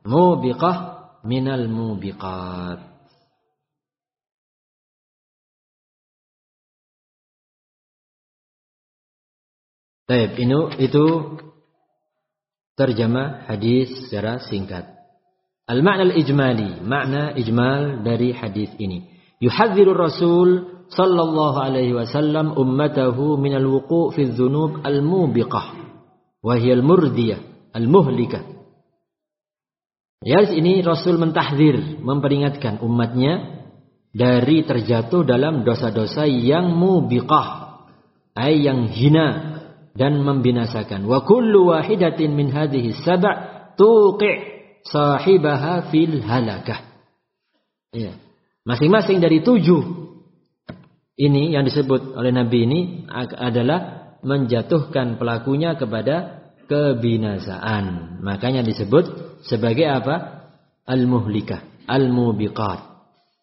Mubiqah minal mubiqat. Baik, itu terjemah hadis secara singkat. Al-ma'na al-ijmali, makna ijmal dari hadis ini. Yuhadziru Rasul sallallahu alaihi wasallam ummatahu min al-wuqu' fi adh-dhunub al-mubiqah wa hiya al-murdiyah, al-muhlikah. Ya, ini Rasul mentahdzir, memperingatkan umatnya dari terjatuh dalam dosa-dosa yang mubiqah, ay yang hina dan membinasakan. Wa kullu wahidatin min hadhihi sab' tuqi' sahibaha fil halakah. Ya. Masing-masing dari 7 ini yang disebut oleh Nabi ini adalah menjatuhkan pelakunya kepada kebinasaan. Makanya disebut sebagai apa? Al-muhlikah, al-mubiqat.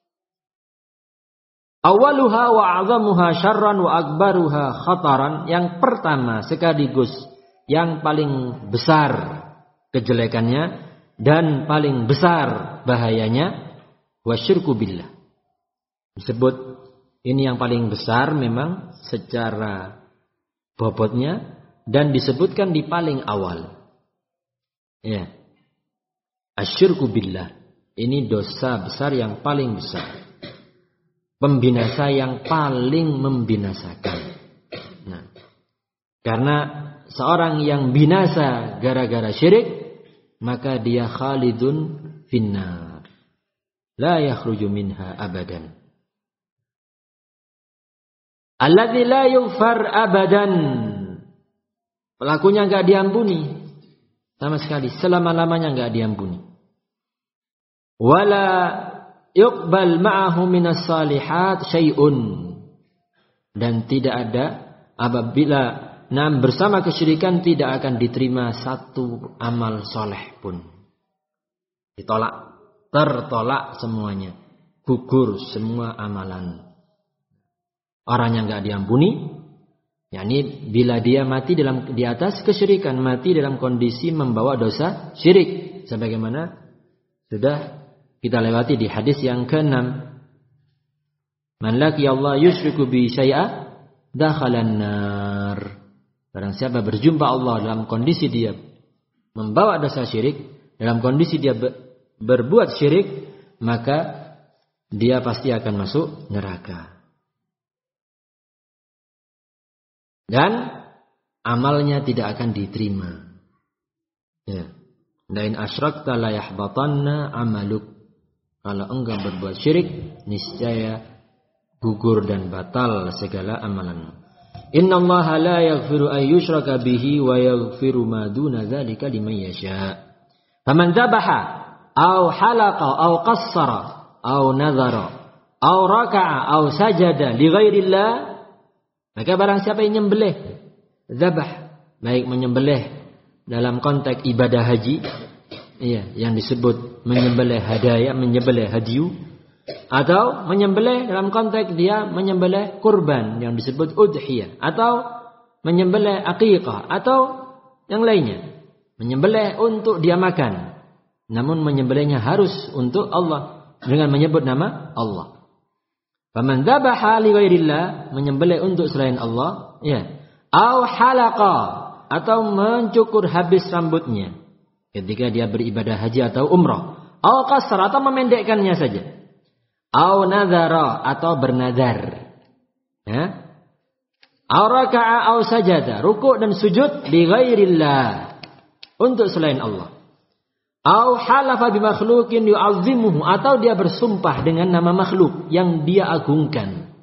Awaluha wa a'zamuha syarran wa akbaruha khataran. Yang pertama sekaligus yang paling besar kejelekannya dan paling besar bahayanya wasyirku billah. Disebut ini yang paling besar memang secara bobotnya dan disebutkan di paling awal. Ya. Asyirku billah. Ini dosa besar yang paling besar. Pembinasa yang paling membinasakan. Nah, karena seorang yang binasa gara-gara syirik, maka dia khalidun finnar. La yakhruju minha abadan. Alladzi la yughfar abadan. Pelakunya enggak diampuni sama sekali, selama-lamanya enggak diampuni. Wala yuqbal ma'ahu minas salihat syai'un. Dan tidak ada apabila bersama kesyirikan tidak akan diterima satu amal soleh pun. Ditolak, tertolak semuanya, gugur semua amalan. Orang yang enggak diampuni, yakni bila dia mati di atas kesyirikan, mati dalam kondisi membawa dosa syirik, sebagaimana sudah kita lewati di hadis yang ke-6. Man laqiya Allah yusyriku bi syai'a dakhalan nar. Barang siapa berjumpa Allah dalam kondisi dia membawa dosa syirik, dalam kondisi dia berbuat syirik, maka dia pasti akan masuk neraka. Dan amalnya tidak akan diterima. Ya. Lain asyrakta la yahbatanna amaluk. Kalau engkau berbuat syirik, niscaya gugur dan batal segala amalanmu. Innallaha la yaghfiru an yushraka bihi wa yaghfiru ma duna dzalika liman yasha. Faman dzabaha aw halaqa aw qassara aw nadhara aw raka'a aw sajada li ghairillah, maka barang siapa yang menyembelih, dzabah, baik menyembelih dalam konteks ibadah haji, iya, yang disebut menyembelih hadaya, menyembelih hadiyu, atau menyembelih dalam konteks dia menyembelih kurban yang disebut udhiyah, atau menyembelih aqiqah, atau yang lainnya, menyembelih untuk dia makan, namun menyembelihnya harus untuk Allah dengan menyebut nama Allah. Faman dzabaha li ghairillah, menyembelih untuk selain Allah, ya, au halaqa, atau mencukur habis rambutnya ketika dia beribadah haji atau umrah, au qasar, atau memendekkannya saja, au nadhara, atau bernadar, ya, au raka'a au sajada, rukuk dan sujud li ghairillah, untuk selain Allah, au halafa bi makhluqin yu'azzimuhu, atau dia bersumpah dengan nama makhluk yang dia agungkan,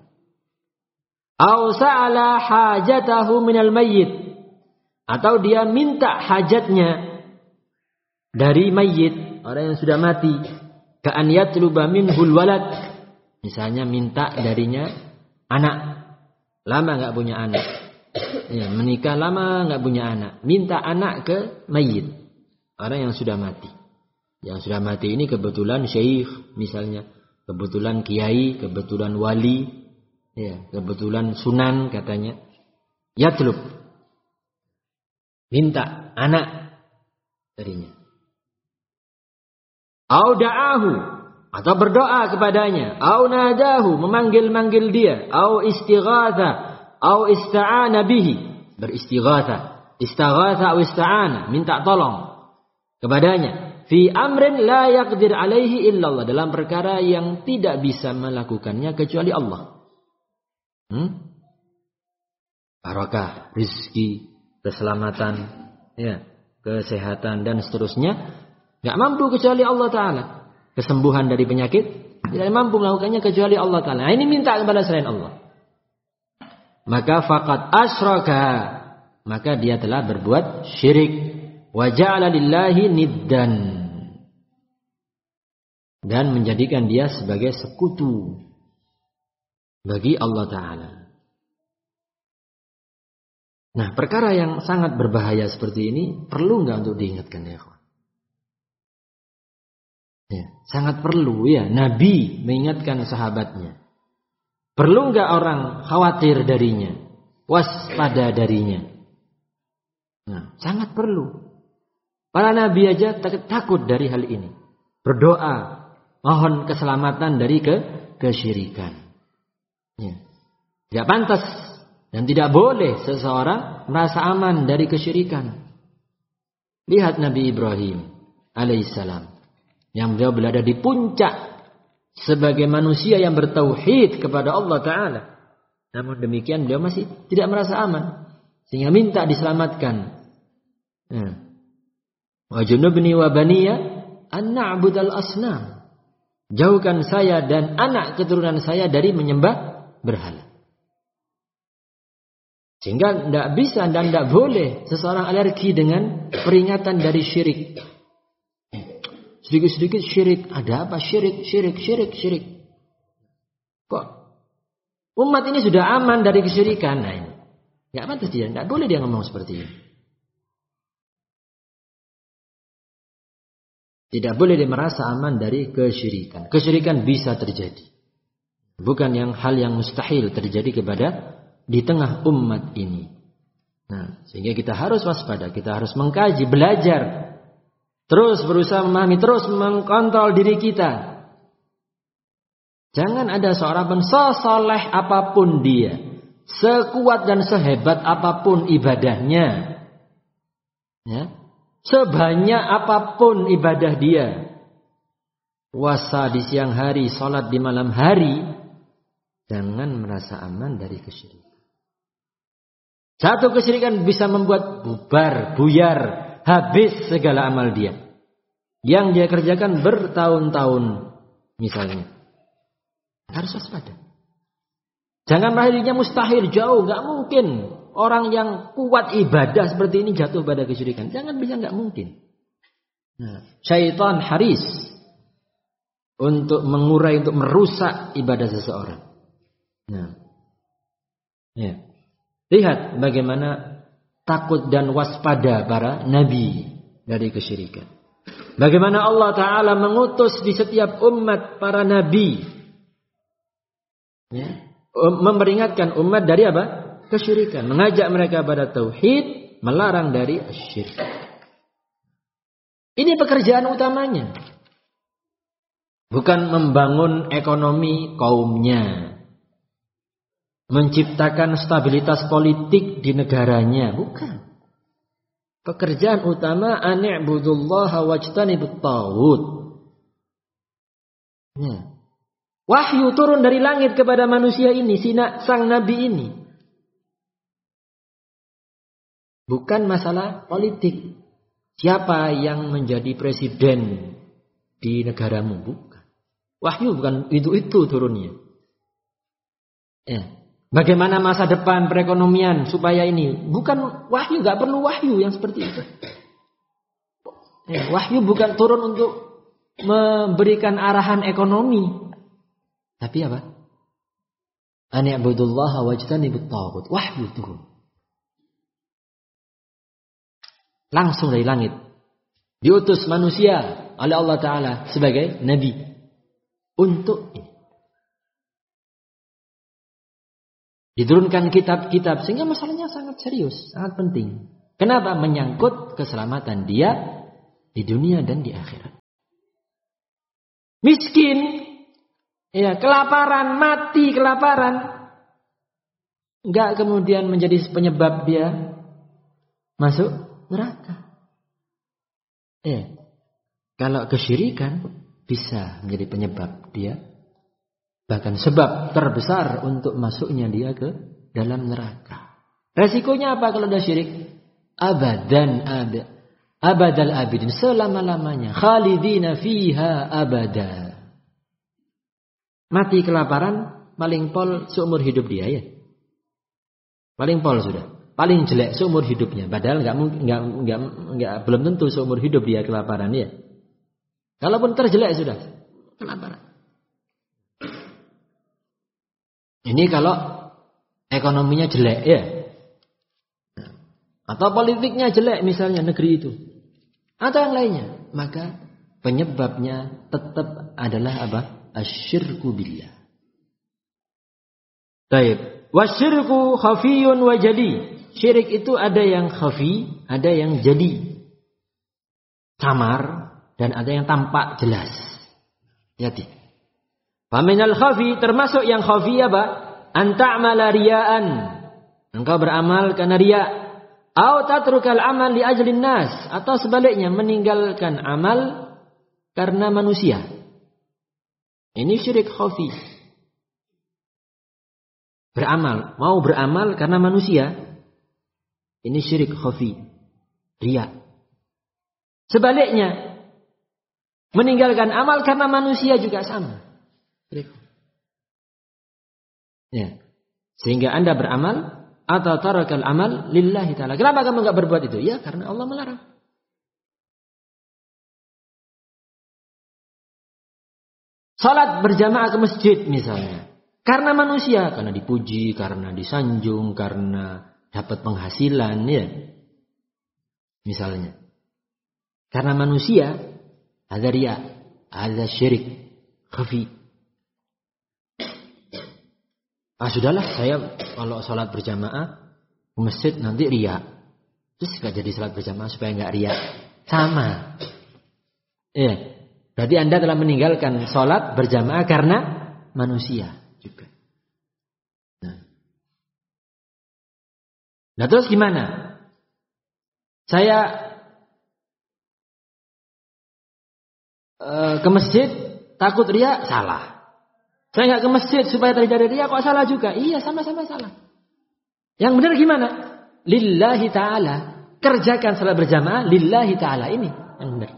au sa'ala hajatahu minal mayyit, atau dia minta hajatnya dari mayit, orang yang sudah mati, ka'an yatluba minhul walad, misalnya minta darinya anak, lama enggak punya anak, ya, menikah lama enggak punya anak, minta anak ke mayit, orang yang sudah mati. Yang sudah mati ini kebetulan syekh misalnya, kebetulan kiai, kebetulan wali, ya, kebetulan sunan katanya, yatlub, minta anak darinya. au da'ahu, atau berdoa kepadanya, au nadahu, memanggil-manggil dia, au istighatha, au ista'ana bihi, beristighatha, istaghatha au ista'ana, minta tolong kepadanya, fi amrin la yaqdir alaihi illallah, dalam perkara yang tidak bisa melakukannya kecuali Allah. Barakah, rizki, keselamatan, ya, kesehatan dan seterusnya, enggak mampu kecuali Allah Ta'ala. Kesembuhan dari penyakit tidak mampu melakukannya kecuali Allah Ta'ala. Nah, ini minta kepada selain Allah. Maka faqad asyraka, maka dia telah berbuat syirik. Wa ja'ala lillahi niddan, dan menjadikan dia sebagai sekutu bagi Allah Ta'ala. Nah, perkara yang sangat berbahaya seperti ini perlu enggak untuk diingatkan, ya kawan? Ya, sangat perlu, ya. Nabi mengingatkan sahabatnya. Perlu enggak orang khawatir darinya, waspada darinya? Nah, sangat perlu. Para nabi aja takut dari hal ini. Berdoa, mohon keselamatan dari kesyirikan. Ya. Tidak pantas dan tidak boleh seseorang merasa aman dari kesyirikan. Lihat Nabi Ibrahim alaihissalam, yang beliau berada di puncak sebagai manusia yang bertauhid kepada Allah Ta'ala. Namun demikian beliau masih tidak merasa aman, sehingga minta diselamatkan. Wa junubni wa baniya an na'budal asnam. Jauhkan saya dan anak keturunan saya dari menyembah berhala. Sehingga tidak bisa dan tidak boleh seseorang alergi dengan peringatan dari syirik. Sedikit-sedikit syirik. Ada apa? Syirik. Kok umat ini sudah aman dari kesyirikan? Nah, ini tidak pantas dia. Tidak boleh dia ngomong seperti ini. Tidak boleh dia merasa aman dari kesyirikan. Kesyirikan bisa terjadi. Bukan hal yang mustahil terjadi di tengah umat ini. Nah, sehingga kita harus waspada, kita harus mengkaji, belajar, terus berusaha memahami, terus mengkontrol diri kita. Jangan ada seorang pun sesoleh apapun dia, sekuat dan sehebat apapun ibadahnya, ya, sebanyak apapun ibadah dia, puasa di siang hari, sholat di malam hari, jangan merasa aman dari kesyirikan. Satu kesyirikan bisa membuat bubar, buyar, habis segala amal dia yang dia kerjakan bertahun-tahun misalnya. Harus waspada. Jangan merasa dirinya mustahil, jauh, gak mungkin orang yang kuat ibadah seperti ini jatuh pada kesyirikan. Jangan bisa, gak mungkin. Nah, syaitan haris untuk mengurai, untuk merusak ibadah seseorang. Nah, ya. Lihat bagaimana takut dan waspada para nabi dari kesyirikan. Bagaimana Allah Ta'ala mengutus di setiap umat para nabi, ya, memperingatkan umat dari apa? Kesyirikan. Mengajak mereka pada tauhid, melarang dari syirik. Ini pekerjaan utamanya. Bukan membangun ekonomi kaumnya, menciptakan stabilitas politik di negaranya, bukan. Pekerjaan utama ani'budullaha wajtanibut taghut. Ya. Wahyu turun dari langit kepada manusia ini, sang nabi ini. Bukan masalah politik. Siapa yang menjadi presiden di negaramu, bukan. Wahyu bukan itu turunnya. Ya. Bagaimana masa depan perekonomian supaya ini, bukan wahyu, gak perlu wahyu yang seperti itu. Wahyu bukan turun untuk memberikan arahan ekonomi, tapi apa? Ani'budullaha wajtanibut taghut. Wahyu turun langsung dari langit, diutus manusia oleh Allah Ta'ala sebagai nabi untuk ini. Diturunkan kitab-kitab sehingga masalahnya sangat serius, sangat penting. Kenapa? Menyangkut keselamatan dia di dunia dan di akhirat. miskin, ya, kelaparan, mati kelaparan, enggak kemudian menjadi penyebab dia masuk neraka. Ya. Kalau kesyirikan bisa menjadi penyebab dia, bahkan sebab terbesar untuk masuknya dia ke dalam neraka. Resikonya apa kalau dia syirik? Abadal abidin, selama-lamanya, khalidina fiha abada. Mati kelaparan, paling pol seumur hidup dia, ya. Paling pol sudah. Paling jelek seumur hidupnya. Padahal enggak belum tentu seumur hidup dia kelaparan, ya. Kalaupun terjelek sudah kelaparan. Ini kalau ekonominya jelek, ya. Atau politiknya jelek misalnya negeri itu. Atau yang lainnya. Maka penyebabnya tetap adalah apa? Asyirku billah. Baik. Wasyirku khafiyun wa jadi. Syirik itu ada yang khafi, ada yang jadi. Samar. Dan ada yang tampak jelas. Hati. Faminal khafi, termasuk yang khafi apa? Anta'amala riya'an. Engkau beramal karena riya'. Au tatrukal amal li ajlin nas. Atau sebaliknya, meninggalkan amal karena manusia. Ini syirik khafi. Mau beramal karena manusia. Ini syirik khafi. Riya'. Sebaliknya, meninggalkan amal karena manusia juga sama. Ya. Sehingga Anda beramal atau tarakal amal lillahi ta'ala. Kenapa kamu enggak berbuat itu? Ya, karena Allah melarang. Salat berjamaah ke masjid misalnya. Karena manusia, karena dipuji, karena disanjung, karena dapat penghasilan, ya. Misalnya. Karena manusia, ada riya, ada syirik, khafi. Sudahlah, saya kalau sholat berjamaah ke masjid nanti riya. Terus gak jadi sholat berjamaah supaya gak riya. Sama. Ya. Berarti Anda telah meninggalkan sholat berjamaah karena manusia juga. Nah terus gimana? Saya ke masjid takut riya, salah. Saya nggak ke masjid supaya terjadi riya, kok salah juga? Iya, sama-sama salah. Yang benar gimana? Lillahi ta'ala. Kerjakan salat berjamaah lillahi ta'ala, ini yang benar.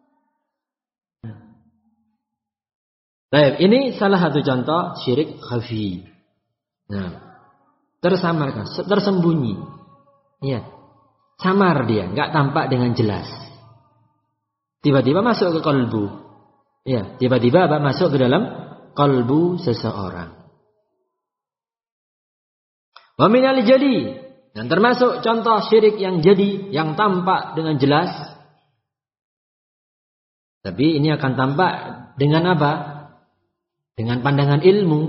Baik, ini salah satu contoh syirik khafi. Nah, tersamarkan, tersembunyi. Iya. Samar dia, nggak tampak dengan jelas. Tiba-tiba masuk ke kalbu. Ya, tiba-tiba masuk ke dalam kalbu seseorang. Wa minal jadi, dan termasuk contoh syirik yang jadi, yang tampak dengan jelas. Tapi ini akan tampak dengan apa? Dengan pandangan ilmu.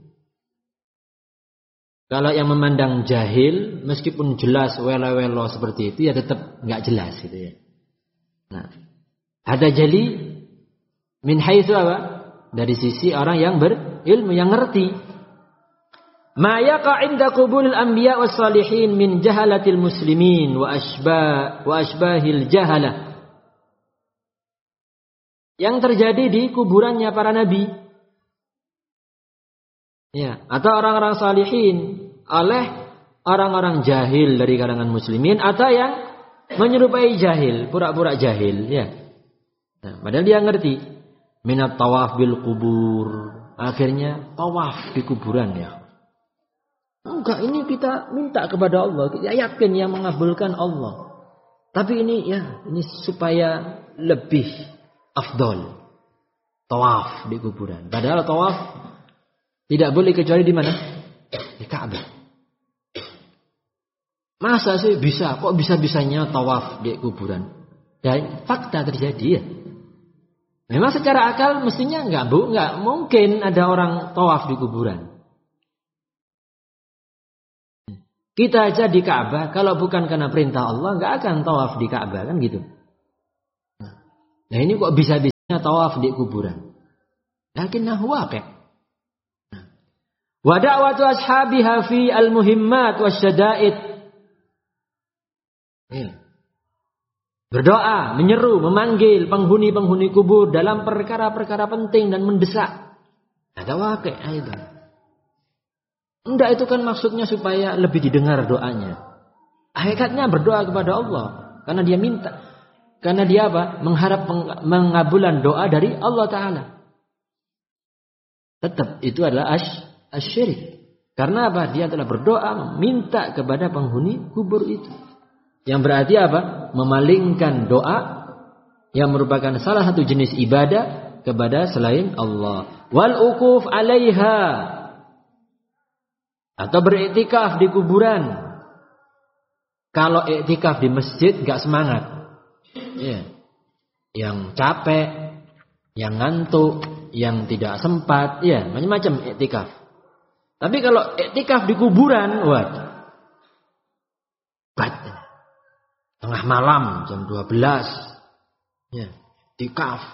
Kalau yang memandang jahil, meskipun jelas welo-welo seperti itu, ya tetap nggak jelas gitu ya. Nah, ada jali min haitsu apa? Dari sisi orang yang berilmu, yang ngerti. Ma yaqa 'inda qubulil anbiya was salihin min jahalatil muslimin wa asbahil jahalah. Yang terjadi di kuburannya para nabi. Ya, atau orang-orang salihin oleh orang-orang jahil dari kalangan muslimin, atau yang menyerupai jahil, pura-pura jahil, ya. Nah, padahal dia ngerti minat tawaf bil kubur, akhirnya tawaf di kuburan, ya. Enggak, ini kita minta kepada Allah, kita yakin yang mengabulkan Allah. Tapi ini ya, ini supaya lebih afdol tawaf di kuburan. Padahal tawaf tidak boleh kecuali di mana? Di Ka'bah. Masa sih bisa? Kok bisa-bisanya tawaf di kuburan? Dan fakta terjadi ya. Memang secara akal mestinya enggak mungkin ada orang tawaf di kuburan. Kita aja di Ka'bah, kalau bukan karena perintah Allah, enggak akan tawaf di Ka'bah, kan gitu. Nah ini kok bisa-bisanya tawaf di kuburan? lakinnahu waqi'. Wa da'watu ashabiha fi al-muhimmat wasyada'id. Berdoa, menyeru, memanggil penghuni-penghuni kubur dalam perkara-perkara penting dan mendesak. Ada waqi' itu. Enggak, itu kan maksudnya supaya lebih didengar doanya. Hakikatnya berdoa kepada Allah karena dia minta. Karena dia apa? Mengharap pengabulan doa dari Allah Ta'ala. Tetap itu adalah asyirik. Karena apa? Dia telah berdoa meminta kepada penghuni kubur itu. Yang berarti apa? Memalingkan doa yang merupakan salah satu jenis ibadah kepada selain Allah. Wal uquf 'alaiha, atau beriktikaf di kuburan. Kalau iktikaf di masjid gak semangat. Yang capek, yang ngantuk, yang tidak sempat, macam-macam iktikaf. Tapi kalau iktikaf di kuburan, tengah malam jam 12, iktikaf.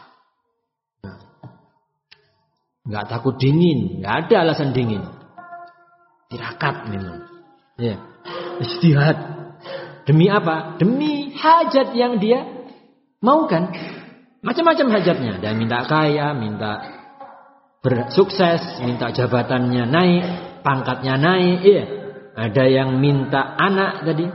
Nggak takut dingin, nggak ada alasan dingin. Tirakat memang. Istihad. Demi apa? Demi hajat yang dia maukan. Macam-macam hajatnya. Dia minta kaya, minta bersukses, minta jabatannya naik, pangkatnya naik. Ada yang minta anak tadi.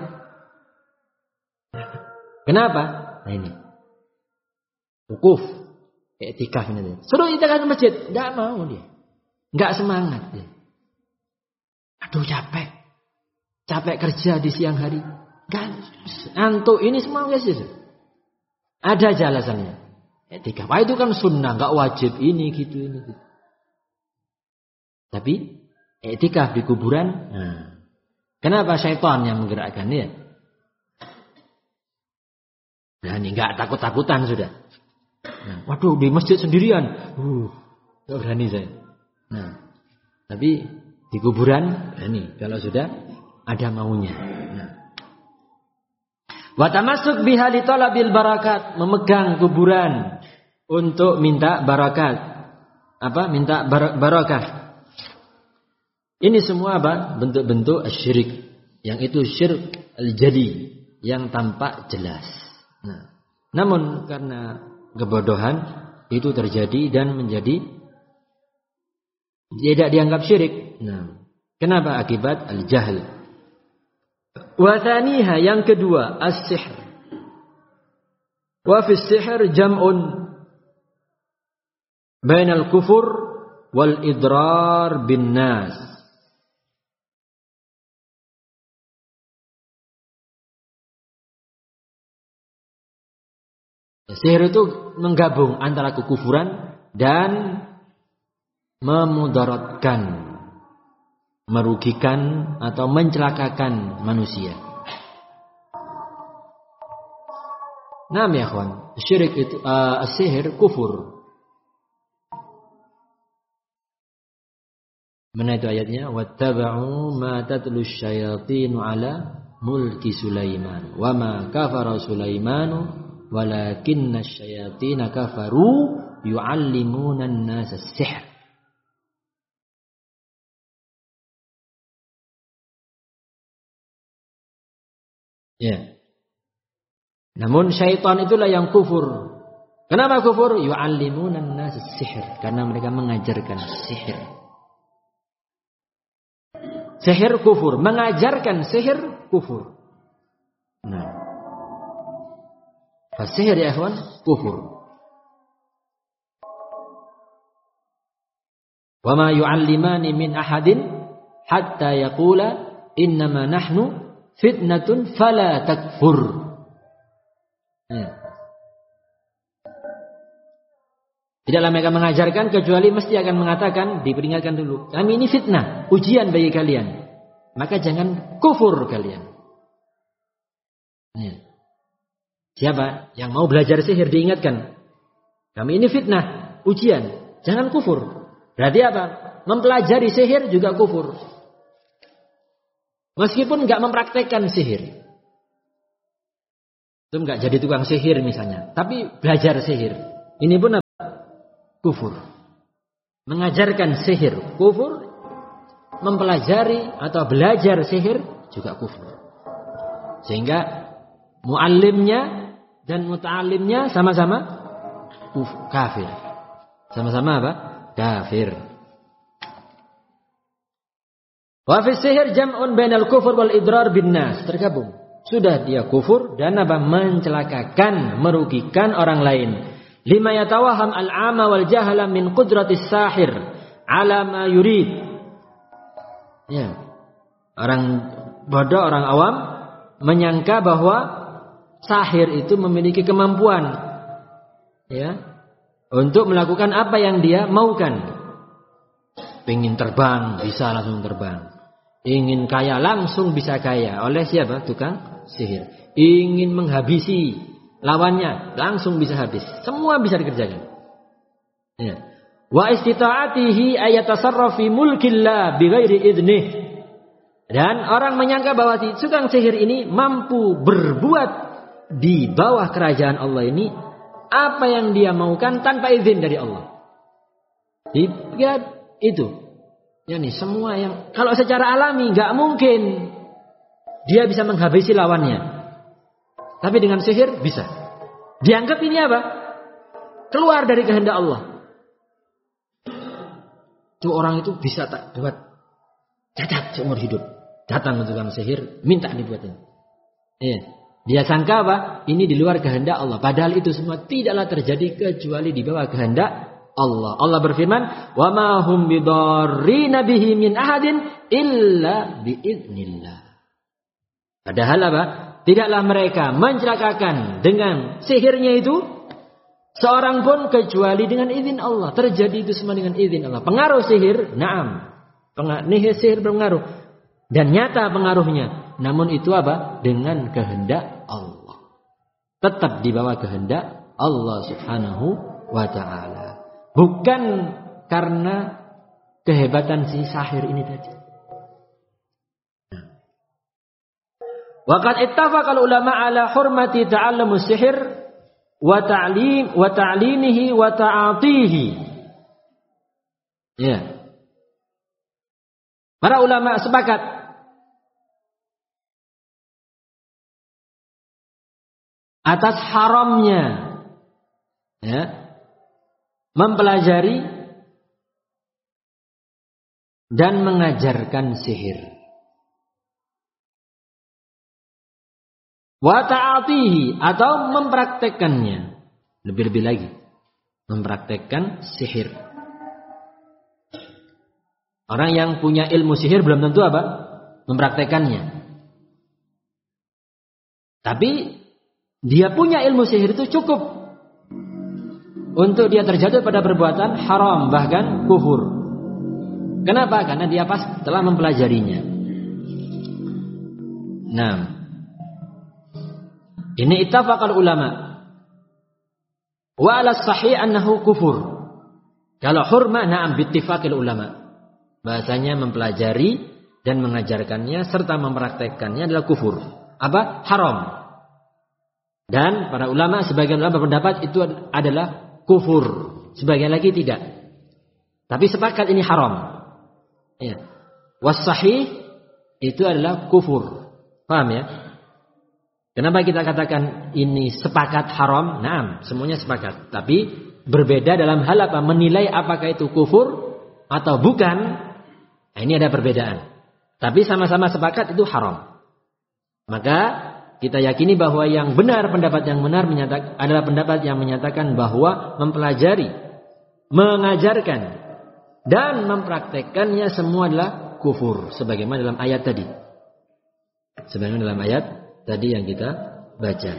Kenapa? Nah ini. Wukuf. Iktikaf ini. Suruh iktikaf di masjid. Tidak mau dia. Nggak semangat dia. Aduh capek. Capek kerja di siang hari. Antuk ini semua guys. Ada aja alasannya. Iktikaf. Itu kan sunnah, nggak wajib ini gitu. Tapi iktikaf di kuburan. Kenapa syaitan yang menggerakkan dia? Nah ini nggak takut-takutan sudah. Waduh di masjid sendirian. Nggak berani saya. Tapi di kuburan berani kalau sudah ada maunya. Wa tamassuk biha li talabil barakat, memegang kuburan untuk minta barakat. Apa? Minta barakah. Ini semua apa? Bentuk-bentuk syirik. Yang itu syirik al-jadi, yang tampak jelas. Namun karena kebodohan itu terjadi dan menjadi tidak dianggap syirik. Kenapa? Akibat al-jahl. Wa thaniha, yang kedua, as-sihr. Wa fi as-sihr jam'un bainal kufur wal idrar bin nas. Sihir itu menggabung antara kekufuran dan memudaratkan, merugikan atau mencelakakan manusia. Naam ya ikhwan, syirik itu sihir kufur. Mana itu ayatnya? Wattaba'u ma tatlu syayatinu ala mulki Sulaiman wa ma kafara Sulaimanu walakinna syayatina kafaru yu'allimuna an-nasa as-sihr. Namun syaitan itulah yang kufur. Kenapa kufur? Yu'allimuna an-nasa as-sihr, karena mereka mengajarkan sihir. Sihir kufur, mengajarkan sihir kufur. Sihir ya ikhwan, kufur. Wa ma yu'allimani min ahadin hatta yaqula innama nahnu fitnatun fala takfur. Tidaklah mereka mengajarkan kecuali mesti akan mengatakan, diperingatkan dulu, kami ini fitnah, ujian bagi kalian, maka jangan kufur kalian. Siapa yang mau belajar sihir diingatkan, kami ini fitnah, ujian, jangan kufur. Berarti apa? Mempelajari sihir juga kufur. Meskipun nggak mempraktekkan sihir, itu nggak jadi tukang sihir misalnya, tapi belajar sihir, ini pun apa? Kufur. mengajarkan sihir kufur, mempelajari atau belajar sihir juga kufur. Sehingga muallimnya dan muta'allimnya sama-sama kafir. Sama-sama apa? Kafir. Wa fi sihir jam'un bainal kufur wal idrar bin nas. Tergabung. Sudah dia kufur dan apa? Mencelakakan, merugikan orang lain. Lima yatawaham al-'ama wal jahala min qudratis sahir ala ma yurid. Ya. Orang bodoh, orang awam menyangka bahwa sahir itu memiliki kemampuan, ya, untuk melakukan apa yang dia maukan. Pengen terbang, bisa langsung terbang. Ingin kaya, langsung bisa kaya. Oleh siapa? Tukang sihir. Ingin menghabisi lawannya, langsung bisa habis. Semua bisa dikerjakan. Ya. Wa istita'atihi ayatasarraf fi mulkillah bighairi idnih. Dan orang menyangka bahwa si tukang sihir ini mampu berbuat di bawah kerajaan Allah ini apa yang dia maukan tanpa izin dari Allah. Dikira itu. Yani semua yang kalau secara alami nggak mungkin dia bisa menghabisi lawannya. Tapi dengan sihir bisa. Dianggap ini apa? Keluar dari kehendak Allah. Itu orang itu bisa tak buat cacat seumur hidup. Datang ke tukang sihir, minta dibuatin. Iya. Dia sangka apa? Ini di luar kehendak Allah. Padahal itu semua tidaklah terjadi kecuali di bawah kehendak Allah. Allah berfirman, "Wa ma hum bidarrina bihi min ahadin illa biidznillah." Padahal apa? Tidaklah mereka mencelakakan dengan sihirnya itu seorang pun kecuali dengan izin Allah. Terjadi itu semua dengan izin Allah. Pengaruh sihir, na'am. Sihir berpengaruh. Dan nyata pengaruhnya. Namun itu apa? Dengan kehendak Allah. Tetap di bawah kehendak Allah subhanahu wa ta'ala. Bukan karena kehebatan si sahir ini tadi. Waqad ittafaqa al-ulama ala hurmati ta'allumus sihir wa ta'limihi wa ta'atihi. Ya. Para ulama sepakat atas haramnya, ya, mempelajari dan mengajarkan sihir. Wa ta'atihi atau mempraktekkannya. Lebih-lebih lagi, mempraktekkan sihir. Orang yang punya ilmu sihir belum tentu apa? Mempraktekkannya. Tapi dia punya ilmu sihir itu cukup untuk dia terjatuh pada perbuatan haram, bahkan kufur. Kenapa? Karena dia telah mempelajarinya. Nah, ini ittafaqal ulama. Wa 'ala sahih annahu kufur. Kalau hurma, na'am bittifaqil ulama. Bahasanya mempelajari dan mengajarkannya serta mempraktekkannya adalah kufur. Apa? Haram. Dan para ulama, sebagian ulama berpendapat itu adalah kufur. Sebagian lagi tidak. Tapi sepakat ini haram. Ya. Was-sahih itu adalah kufur. Paham ya? Kenapa kita katakan ini sepakat haram? Naam, semuanya sepakat. Tapi berbeda dalam hal apa? Menilai apakah itu kufur atau bukan. Nah, ini ada perbedaan. Tapi sama-sama sepakat itu haram. Maka kita yakini bahwa yang benar, pendapat yang benar adalah pendapat yang menyatakan bahwa mempelajari, mengajarkan, dan mempraktekkannya semua adalah kufur. Sebagaimana dalam ayat tadi. Sebagaimana dalam ayat tadi yang kita baca.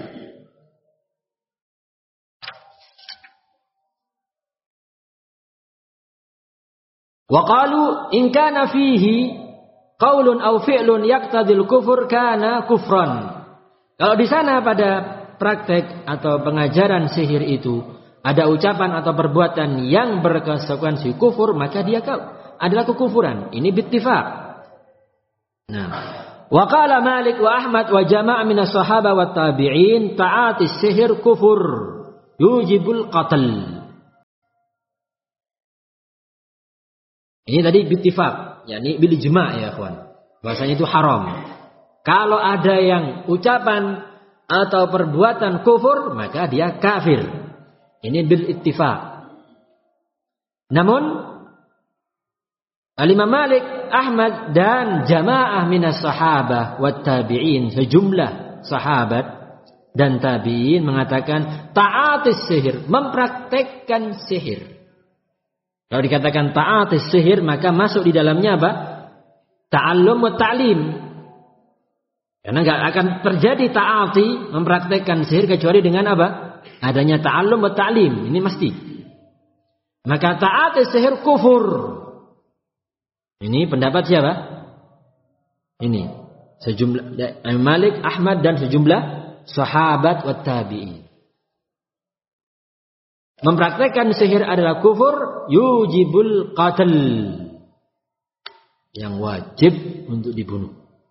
Wa qalu in kana fihi qaulun aw fi'lun yaqtadil kufur kana kufran. Kalau di sana pada praktek atau pengajaran sihir itu ada ucapan atau perbuatan yang berkonsekuensi kufur, maka dia adalah kekufuran. Ini bittifaq. Nah, wa qala Malik wa Ahmad wa jama'a minas sahaba wat tabi'in ta'ati sihir kufur yujibul qatl. Ini tadi bittifaq, yakni bil ijma' ya ikhwan. Bahasanya itu haram. Kalau ada yang ucapan atau perbuatan kufur, maka dia kafir. Ini bil ittifaq. Namun Al-Imam Malik, Ahmad dan jamaah minas sahabah wat tabi'in, sejumlah sahabat dan tabi'in mengatakan ta'atis sihir, mempraktekkan sihir. Kalau dikatakan ta'atis sihir, maka masuk di dalamnya apa? Ta'allum wa ta'lim. Karena enggak akan terjadi ta'ati mempraktekkan sihir kecuali dengan apa? Adanya ta'allum wa ta'lim. Ini mesti. Maka ta'atis sihir kufur. Ini pendapat siapa? Ini sejumlah Malik, Ahmad dan sejumlah sahabat wa tabi'in. Mempraktekkan sihir adalah kufur yujibul qatl. Yang wajib untuk dibunuh.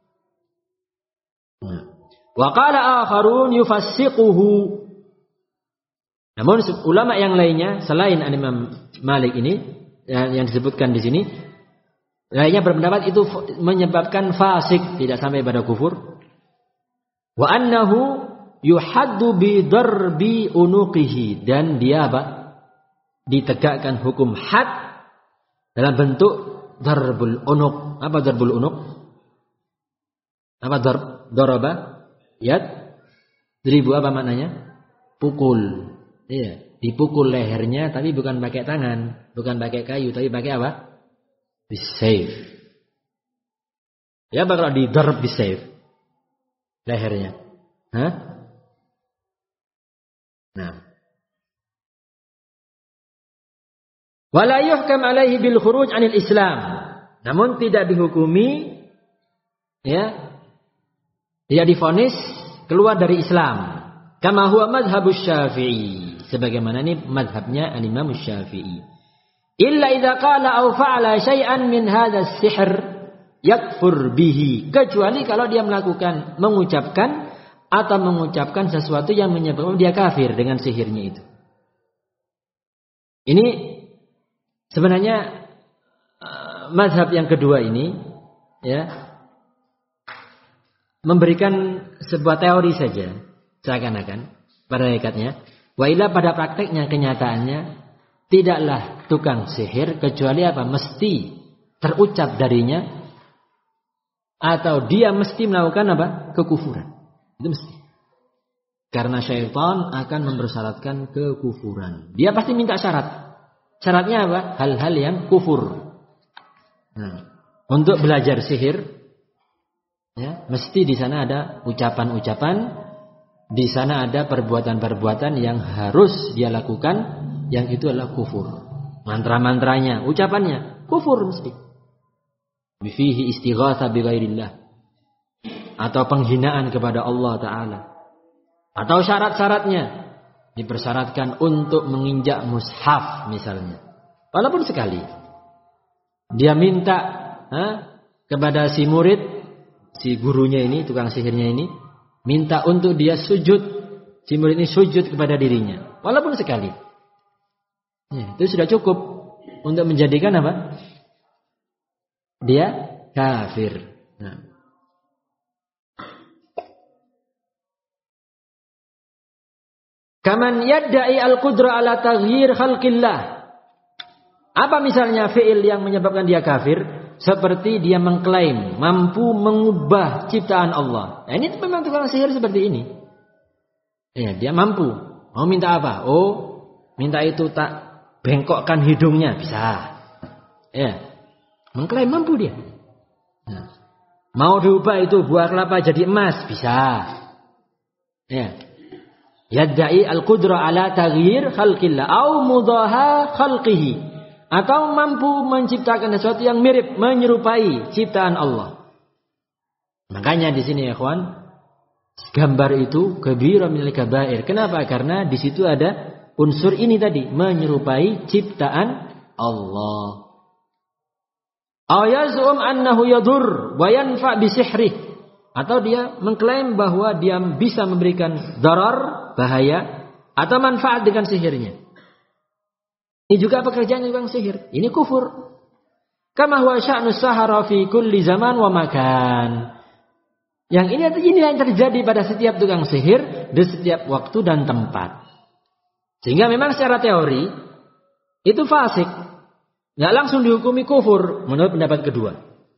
Wa qala akharun yufassiquhu. Namun ulama yang lainnya selain Imam Malik ini yang disebutkan di sini, lainnya berpendapat itu menyebabkan fasik, tidak sampai pada kufur. Wa annahu yuhaddu bi darbi unuqihi, dan dia apa? Ditegakkan hukum had dalam bentuk darbul unuq. Apa darbul unuq? Apa daraba? Yad. Diribu apa maknanya? Pukul. Iya, dipukul lehernya tapi bukan pakai tangan, bukan pakai kayu, tapi pakai apa? Bisayf. Ya, apa kalau didarb bisayf? Lehernya. Hah? Nah. Wala yuhkam alaihi bil khuruj 'anil Islam. Namun tidak dihukumi, ya, tidak divonis keluar dari Islam. Kama huwa madhhabus Syafi'i, sebagaimana ini madhabnya al-Imam Syafi'i. Illa idza qala aw fa'ala syai'an min hadzal sihr yakfur bihi, kecuali kalau dia mengucapkan sesuatu yang menyebabkan dia kafir dengan sihirnya itu. Ini sebenarnya mazhab yang kedua ini, ya, memberikan sebuah teori saja, seakan-akan pada hakikatnya. Wa ila pada prakteknya, kenyataannya tidaklah tukang sihir kecuali apa? Mesti terucap darinya atau dia mesti melakukan apa? Kekufuran. Itu mesti. Karena syaitan akan mempersyaratkan kekufuran. Dia pasti minta syarat. Syaratnya apa? Hal-hal yang kufur. Nah, untuk belajar sihir, ya, mesti di sana ada ucapan-ucapan, di sana ada perbuatan-perbuatan yang harus dia lakukan, yang itu adalah kufur. Mantra-mantranya, ucapannya kufur mesti. Bifihi istighatsa bighairillah, atau penghinaan kepada Allah Ta'ala, atau syarat-syaratnya dipersyaratkan untuk menginjak mushaf misalnya, walaupun sekali. Dia minta kepada si murid, si gurunya ini, tukang sihirnya ini, minta untuk dia sujud, si murid ini sujud kepada dirinya, walaupun sekali. Ya, itu sudah cukup untuk menjadikan apa? Dia kafir. Nah. Kaman yadda'i al-qudra ala taghyir khalqillah. Apa misalnya fi'il yang menyebabkan dia kafir? Seperti dia mengklaim mampu mengubah ciptaan Allah. Nah, ini memang tukang sihir seperti ini. Ya, dia mampu. Mau minta apa? Oh, minta itu tak bengkokkan hidungnya, bisa. Ya, mengklaim mampu dia. Nah, mau diubah itu buah kelapa jadi emas, bisa. Ya. Yadda'i al-qudra ala taghyir khalqillah au mudaha khalqihi, atau mampu menciptakan sesuatu yang mirip, menyerupai ciptaan Allah. Makanya di sini ya ikhwan, gambar itu kabira minal kabair. Kenapa? Karena di situ ada unsur ini tadi, menyerupai ciptaan Allah. Aw yaz'um annahu yadur wa yanfa' bi sihrih, atau dia mengklaim bahwa dia bisa memberikan darar, bahaya, atau manfaat dengan sihirnya. Ini juga pekerjaan tukang sihir. Ini kufur. Kama huwa sya'nus sahara fi kulli zaman wa makan. Yang ini yang terjadi pada setiap tukang sihir di setiap waktu dan tempat. Sehingga memang secara teori itu fasik. Nggak langsung dihukumi kufur menurut pendapat kedua.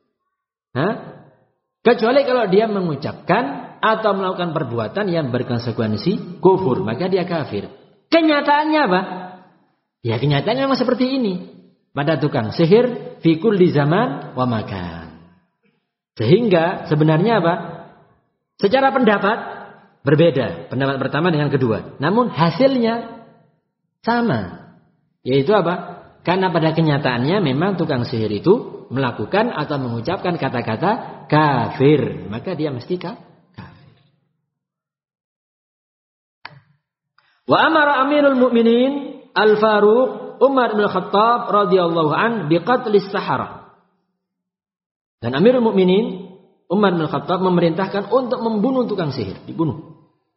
Kecuali kalau dia mengucapkan atau melakukan perbuatan yang berkonsekuensi kufur, maka dia kafir. Kenyataannya apa? Ya kenyataannya memang seperti ini. Pada tukang sihir fi kulli zaman wa makan. Sehingga sebenarnya apa? Secara pendapat berbeda. Pendapat pertama dengan kedua. Namun hasilnya sama. Yaitu apa? Karena pada kenyataannya memang tukang sihir itu melakukan atau mengucapkan kata-kata kafir. Maka dia mesti kafir. Wa amara Amirul Mukminin Al-Faruq Umar bin Khattab radhiyallahu an biqatlis sahara. Dan Amirul Mukminin Umar bin Khattab memerintahkan untuk membunuh tukang sihir, dibunuh.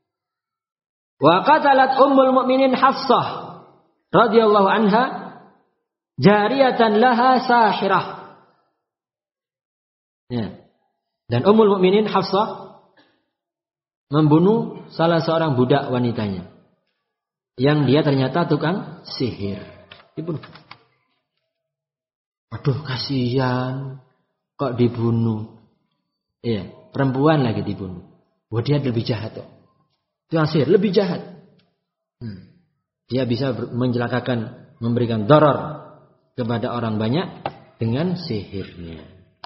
Wa qatalat Ummul Mukminin Hafsah radhiyallahu anha jariyatan laha sahirah. Ya. Dan Ummul Mukminin Hafsah membunuh salah seorang budak wanitanya yang dia ternyata tukang sihir. Dibunuh. Aduh kasihan, kok dibunuh? Iya, perempuan lagi dibunuh. Wah dia lebih jahat kok. Tukang sihir lebih jahat. Dia bisa mencelakakan, memberikan darar kepada orang banyak dengan sihirnya.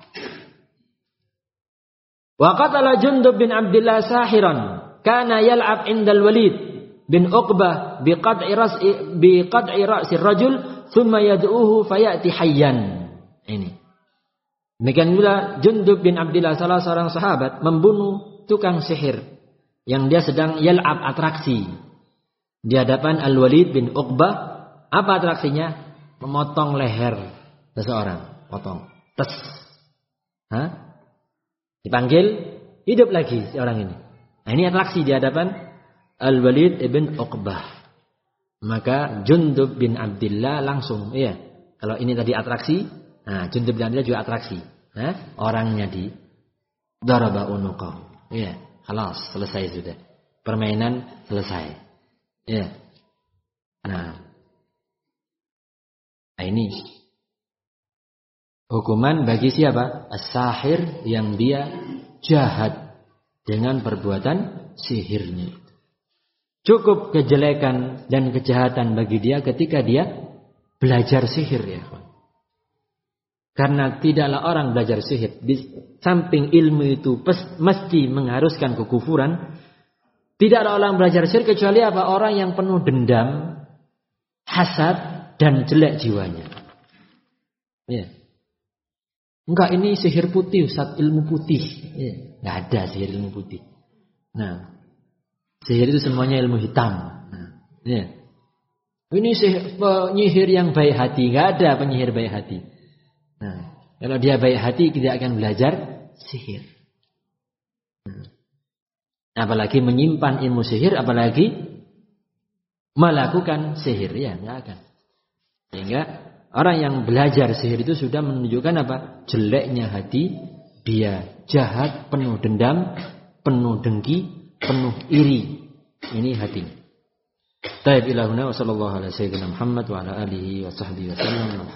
Wa qatala Jundub bin Abdillah sahiran kana yal'ab indal Walid bin Uqbah biqad'i ra'si rajul thumma yad'uhu fayati hayyan. Ini. Demikian pula Jundub bin Abdillah salah seorang sahabat membunuh tukang sihir yang dia sedang yal'ab atraksi di hadapan Al-Walid bin Uqbah. Apa atraksinya? Memotong leher seseorang, potong. Tes. Dipanggil, hidup lagi si orang ini. Nah, ini atraksi di hadapan Al-Walid ibn Uqbah. Maka Jundub bin Abdillah langsung, iya. Kalau ini tadi atraksi, nah Jundub bin Abdillah juga atraksi. Orangnya di daraba unuqahu. Iya, khalas, selesai sudah. Permainan selesai. Iya. Nah, ini hukuman bagi siapa? As-sahir yang dia jahat dengan perbuatan sihirnya. Cukup kejelekan dan kejahatan bagi dia ketika dia belajar sihir ya. Karena tidaklah orang belajar sihir di samping ilmu itu mesti mengharuskan kekufuran. Tidaklah orang belajar sihir kecuali apa? Orang yang penuh dendam, hasad dan jelek jiwanya. Ya. Enggak ini sihir putih, Ustaz, ilmu putih. Ya. Enggak ada sihir ilmu putih. Nah, sihir itu semuanya ilmu hitam. Ya. Ini penyihir yang baik hati. Enggak ada penyihir baik hati. Nah, kalau dia baik hati tidak akan belajar sihir. Apalagi menyimpan ilmu sihir, apalagi melakukan sihir. Ya, enggak akan. Sehingga orang yang belajar sihir itu sudah menunjukkan apa? Jeleknya hati. Dia jahat, penuh dendam, penuh dengki, penuh iri. Ini hatinya. Taib ilahuna wa sallallahu ala sayyidina Muhammad wa ala alihi wa sahbihi wa sallam.